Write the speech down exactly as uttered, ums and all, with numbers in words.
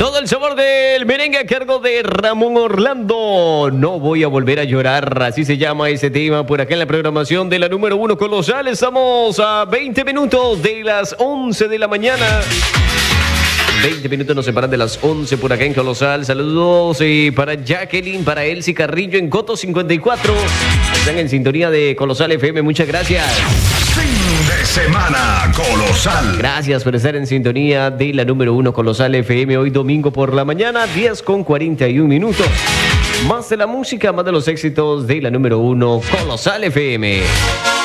Todo el sabor del merengue a cargo de Ramón Orlando. No voy a volver a llorar, así se llama ese tema por acá en la programación de la número uno Colosal. Estamos a veinte minutos de las once de la mañana. veinte minutos nos separan de las once por acá en Colosal. Saludos eh, para Jacqueline, para Elsie Carrillo en Coto cincuenta y cuatro. Están en sintonía de Colosal F M. Muchas gracias. Fin de semana Colosal. Gracias por estar en sintonía de la número uno Colosal F M. Hoy domingo por la mañana, diez con cuarenta y un minutos. Más de la música, más de los éxitos de la número uno Colosal F M.